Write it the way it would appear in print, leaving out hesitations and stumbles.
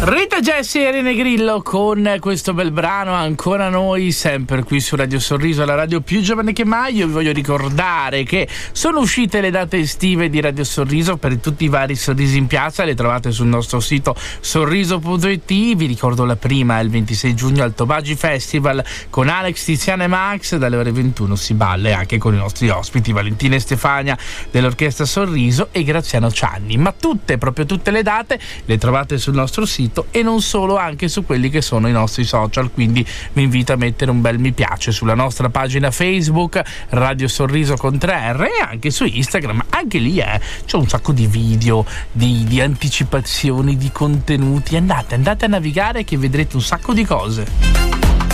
Rita Jessie e Irene Grillo con questo bel brano Ancora noi, sempre qui su Radio Sorriso, la radio più giovane che mai. Io vi voglio ricordare che sono uscite le date estive di Radio Sorriso per tutti i vari Sorrisi in piazza, le trovate sul nostro sito sorriso.it. Vi ricordo la prima è il 26 giugno al Tobagi Festival con Alex, Tiziana e Max, dalle ore 21 si balla anche con i nostri ospiti Valentina e Stefania dell'Orchestra Sorriso e Graziano Cianni. Ma proprio tutte le date le trovate sul nostro sito e non solo, anche su quelli che sono i nostri social, quindi vi invito a mettere un bel mi piace sulla nostra pagina Facebook Radio Sorriso con 3R e anche su Instagram. Anche lì c'è un sacco di video, di anticipazioni, di contenuti. Andate a navigare che vedrete un sacco di cose.